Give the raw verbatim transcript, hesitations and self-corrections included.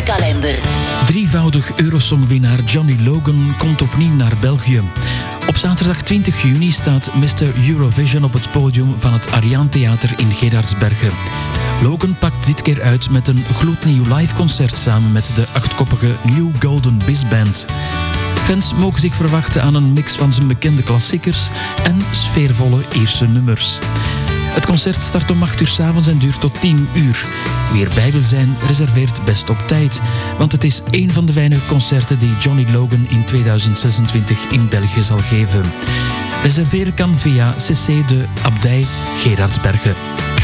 concertkalender. Drievoudig Eurosongwinnaar Johnny Logan komt opnieuw naar België. Op zaterdag twintig juni staat mister Eurovision op het podium van het Ariaan Theater in Geraardsbergen. Logan pakt dit keer uit met een gloednieuw liveconcert samen met de achtkoppige New Golden Biz Band. Fans mogen zich verwachten aan een mix van zijn bekende klassiekers en sfeervolle Ierse nummers. Het concert start om acht uur 's avonds en duurt tot tien uur. Wie erbij wil zijn, reserveert best op tijd. Want het is één van de weinige concerten die Johnny Logan in tweeduizend zesentwintig in België zal geven. Reserveren kan via C C de Abdij Geraardsbergen.